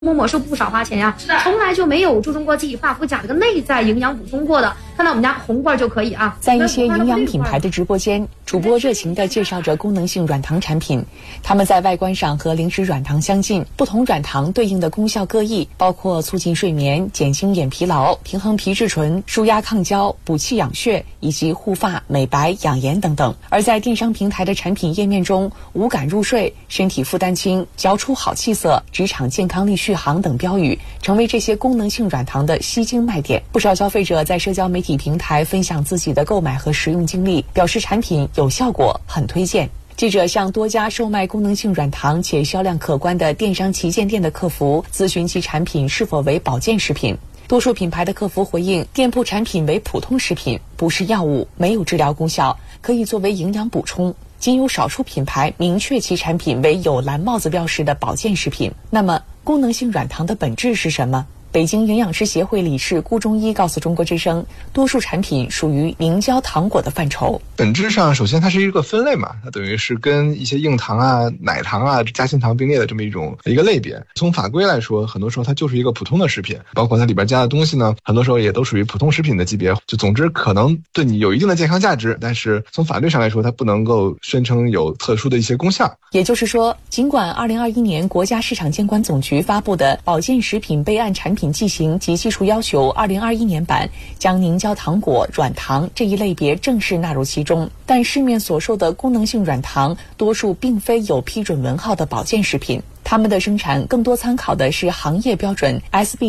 某某是不少花钱呀，从来就没有注重过自己发肤甲这个内在营养补充过的。看到我们家红罐就可以啊。 在一些营养品牌的直播间，主播热情地介绍着功能性软糖产品，它们在外观上和零食软糖相近，不同软糖对应的功效各异，包括促进睡眠、减轻眼疲劳、平衡皮质醇、舒压抗焦、补气养血以及护发、美白、养颜等等。而在电商平台的产品页面中，无感入睡、身体负担轻、嚼出好气色、职场健康力续航等标语成为这些功能性软糖的吸睛卖点。不少消费者在社交媒体平台分享自己的购买和使用经历，表示产品有效果，很推荐。记者向多家售卖功能性软糖且销量可观的电商旗舰店的客服咨询其产品是否为保健食品，多数品牌的客服回应，店铺产品为普通食品，不是药物，没有治疗功效，可以作为营养补充。仅有少数品牌明确其产品为有蓝帽子标识的保健食品。那么，功能性软糖的本质是什么？北京营养师协会理事顾中医告诉中国之声，多数产品属于凝胶糖果的范畴。 本质上，首先它是一个分类嘛，它等于是跟一些硬糖啊、奶糖啊、夹心糖并列的这么一个类别。从法规来说，很多时候它就是一个普通的食品，包括它里边加的东西呢，很多时候也都属于普通食品的级别。就总之可能对你有一定的健康价值，但是从法律上来说，它不能够宣称有特殊的一些功效。 也就是说，尽管2021年国家市场监管总局发布的保健食品备案产品剂型及技术要求2021年版将凝胶糖果、软糖这一类别正式纳入其中，但市面所售的功能性软糖多数并非有批准文号的保健食品，它们的生产更多参考的是行业标准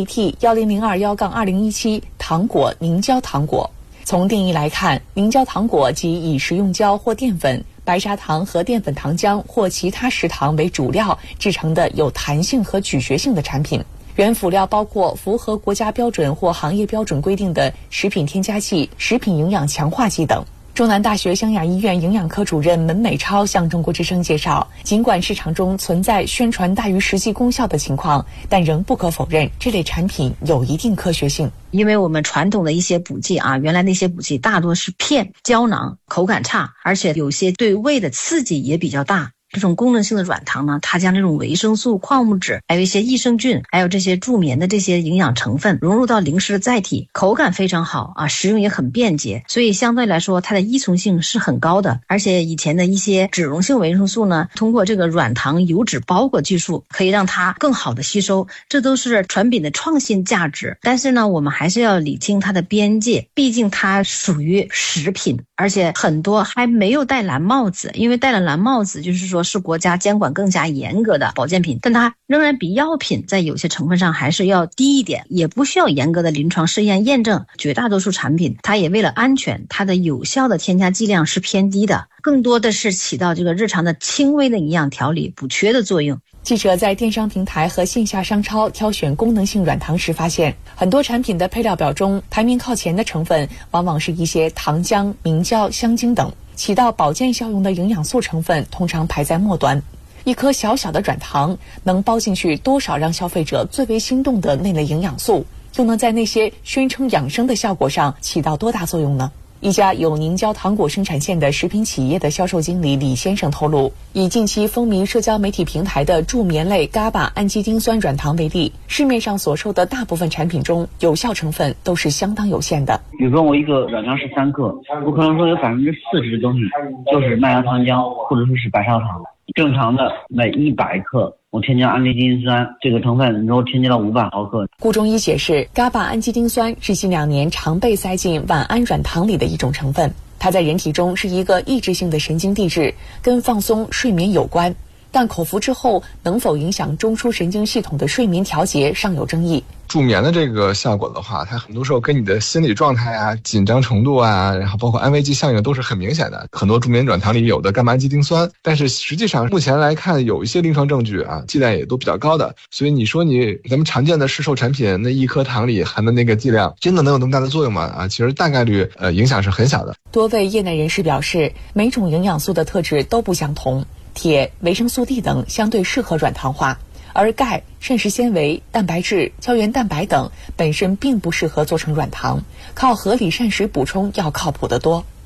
SBT10021-2017 糖果凝胶糖果。从定义来看，凝胶糖果即以食用胶或淀粉、白砂糖和淀粉糖浆或其他食糖为主料制成的有弹性和咀嚼性的产品。原辅料包括符合国家标准或行业标准规定的食品添加剂、食品营养强化剂等。中南大学湘雅医院营养科主任门美超向中国之声介绍，尽管市场中存在宣传大于实际功效的情况，但仍不可否认这类产品有一定科学性。 因为我们传统的一些补剂啊，原来那些补剂大多是片、胶囊，口感差，而且有些对胃的刺激也比较大。这种功能性的软糖呢，它将这种维生素、矿物质，还有一些益生菌，还有这些助眠的这些营养成分融入到零食的载体，口感非常好啊，食用也很便捷，所以相对来说它的依从性是很高的。而且以前的一些脂溶性维生素呢，通过这个软糖油脂包裹技术可以让它更好的吸收，这都是产品的创新价值。但是呢，我们还是要理清它的边界，毕竟它属于食品，而且很多还没有戴蓝帽子，因为戴了蓝帽子就是说是国家监管更加严格的保健品，但它仍然比药品在有些成分上还是要低一点，也不需要严格的临床试验验证。绝大多数产品它也为了安全，它的有效的添加剂量是偏低的，更多的是起到这个日常的轻微的营养调理补缺的作用。 记者在电商平台和线下商超挑选功能性软糖时发现，很多产品的配料表中排名靠前的成分往往是一些糖浆、明胶、香精等，起到保健效用的营养素成分通常排在末端。一颗小小的软糖能包进去多少让消费者最为心动的那类营养素，又能在那些宣称养生的效果上起到多大作用呢？一家有凝胶糖果生产线的食品企业的销售经理李先生透露，以近期风靡社交媒体平台的助眠类GABA氨基丁酸软糖为例，市面上所售的大部分产品中有效成分都是相当有限的。 比如说我一个软糖13克，我可能说有40%的东西就是麦芽糖浆或者说是白砂糖。正常的每100克我添加氨基丁酸这个成分，然后添加了500毫克。 顾中医解释，GABA氨基丁酸是近2年常被塞进晚安软糖里的一种成分，它在人体中是一个抑制性的神经递质，跟放松、睡眠有关，但口服之后能否影响中枢神经系统的睡眠调节尚有争议。 助眠的这个效果的话，它很多时候跟你的心理状态啊、紧张程度啊，然后包括安慰剂效应都是很明显的。很多助眠软糖里有的伽马氨基丁酸，但是实际上目前来看有一些临床证据啊，剂量也都比较高的。所以你说咱们常见的市售产品那一颗糖里含的那个剂量，真的能有那么大的作用吗？啊，其实大概率影响是很小的。 多位业内人士表示，每种营养素的特质都不相同，铁、维生素 D 等相对适合软糖化，而钙、膳食纤维、蛋白质、胶原蛋白等本身并不适合做成软糖，靠合理膳食补充要靠谱得多。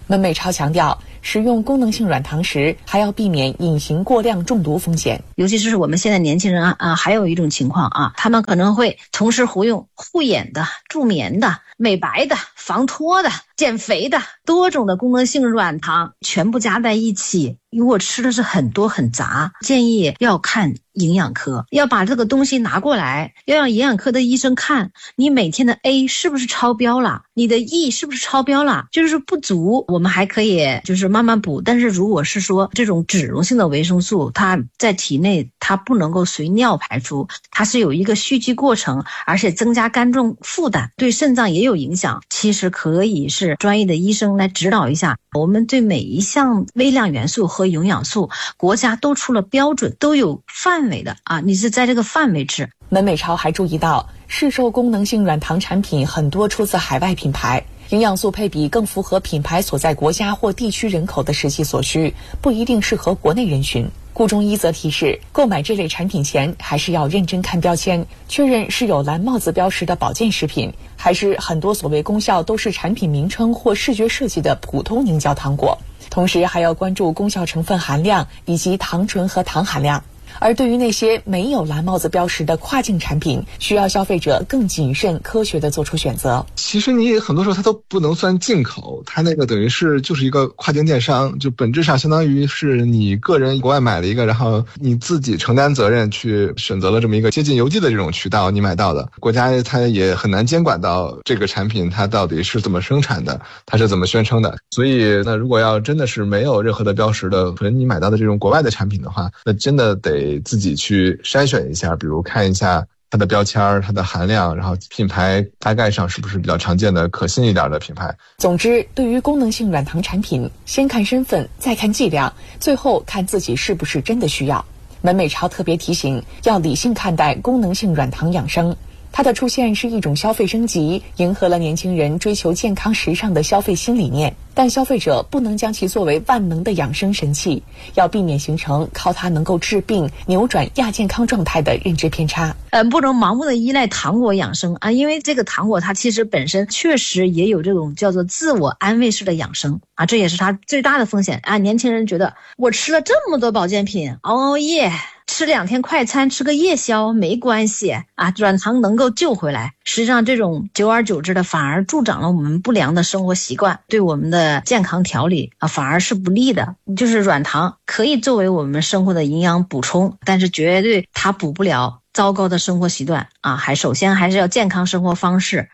温美超强调，食用功能性软糖时还要避免隐形过量中毒风险。 尤其是我们现在年轻人还有一种情况他们可能会同时服用护眼的、助眠的、美白的、防脱的、减肥的多种的功能性软糖全部加在一起，如果吃的是很多很杂，建议要看营养科，要把这个东西拿过来，要让营养科的医生看你每天的 A 是不是超标了，你的 E 是不是超标了，就是不足我们还可以就是慢慢补，但是如果是说这种脂溶性的维生素，它在体内它不能够随尿排出，它是有一个蓄积过程，而且增加肝脏负担，对肾脏也有影响。其实可以是专业的医生来指导一下。我们对每一项微量元素和营养素，国家都出了标准，都有范围的你是在这个范围吃。 温美超还注意到，市售功能性软糖产品很多出自海外品牌，营养素配比更符合品牌所在国家或地区人口的实际所需，不一定适合国内人群。顾中医则提示，购买这类产品前还是要认真看标签，确认是有蓝帽子标识的保健食品，还是很多所谓功效都是产品名称或视觉设计的普通凝胶糖果。同时还要关注功效成分含量以及糖醇和糖含量。而对于那些没有蓝帽子标识的跨境产品，需要消费者更谨慎科学地做出选择。 其实你很多时候它都不能算进口，它那个等于是就是一个跨境电商，就本质上相当于是你个人国外买了一个，然后你自己承担责任去选择了这么一个接近邮寄的这种渠道，你买到的，国家它也很难监管到这个产品它到底是怎么生产的，它是怎么宣称的。所以那如果要真的是没有任何的标识的，可能你买到的这种国外的产品的话，那真的得自己去筛选一下，比如看一下它的标签、它的含量，然后品牌大概上是不是比较常见的可信一点的品牌。 总之，对于功能性软糖产品，先看身份，再看剂量，最后看自己是不是真的需要。温美超特别提醒，要理性看待功能性软糖养生。它的出现是一种消费升级，迎合了年轻人追求健康时尚的消费新理念，但消费者不能将其作为万能的养生神器，要避免形成靠它能够治病、扭转亚健康状态的认知偏差。 不能盲目的依赖糖果养生因为这个糖果它其实本身确实也有这种叫做自我安慰式的养生这也是它最大的风险年轻人觉得我吃了这么多保健品，熬夜吃2天快餐，吃个夜宵没关系软糖能够救回来。实际上这种久而久之的反而助长了我们不良的生活习惯，对我们的健康调理反而是不利的。就是软糖可以作为我们生活的营养补充，但是绝对它补不了糟糕的生活习惯首先还是要健康生活方式。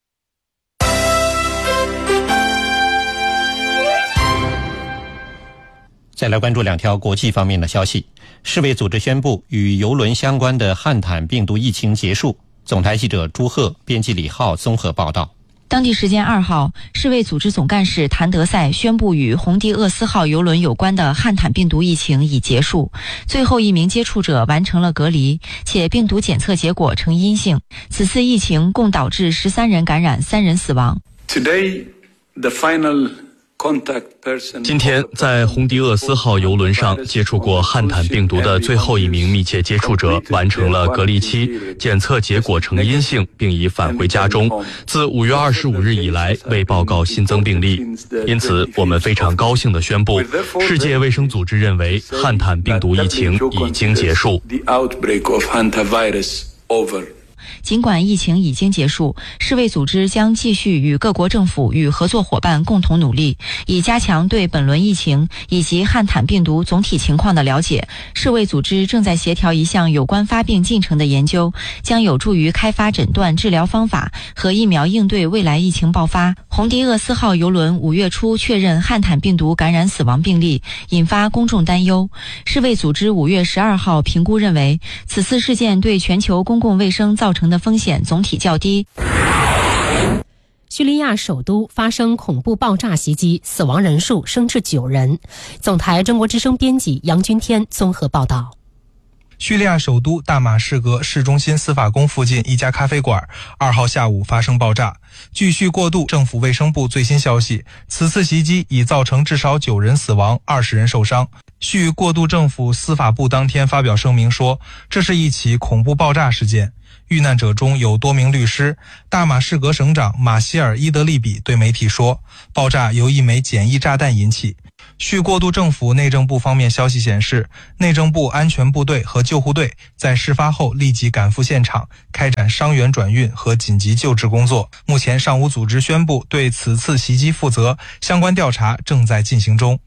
再来关注2条国际方面的消息。世卫组织宣布与邮轮相关的汉坦病毒疫情结束。总台记者朱鹤，编辑李浩综合报道。 当地时间2号，世卫组织总干事谭德赛宣布与红迪厄斯号邮轮有关的汉坦病毒疫情已结束，最后一名接触者完成了隔离，且病毒检测结果呈阴性。此次疫情共导致13人感染，3人死亡。 今天在红迪厄斯号邮轮上接触过汉坦病毒的最后一名密切接触者完成了隔离期，检测结果呈阴性，并已返回家中。自5月25日以来未报告新增病例，因此我们非常高兴地宣布，世界卫生组织认为汉坦病毒疫情已经结束。 尽管疫情已经结束，世卫组织将继续与各国政府与合作伙伴共同努力，以加强对本轮疫情以及汉坦病毒总体情况的了解。世卫组织正在协调一项有关发病进程的研究，将有助于开发诊断、治疗方法和疫苗应对未来疫情爆发。红迪厄斯号邮轮5月初确认汉坦病毒感染死亡病例，引发公众担忧。世卫组织5月12号评估认为，此次事件对全球公共卫生造成的风险总体较低。 叙利亚首都发生恐怖爆炸袭击，死亡人数升至9人。总台中国之声编辑杨君天综合报道。 叙利亚首都大马士革市中心司法宫附近一家咖啡馆2号下午发生爆炸。据叙过渡政府卫生部最新消息，此次袭击已造成至少9人死亡，20人受伤。叙过渡政府司法部当天发表声明说，这是一起恐怖爆炸事件。 遇难者中有多名律师。大马士革省长马歇尔·伊德利比对媒体说，爆炸由一枚简易炸弹引起。叙过渡政府内政部方面消息显示，内政部安全部队和救护队在事发后立即赶赴现场，开展伤员转运和紧急救治工作。目前尚无组织宣布对此次袭击负责，相关调查正在进行中。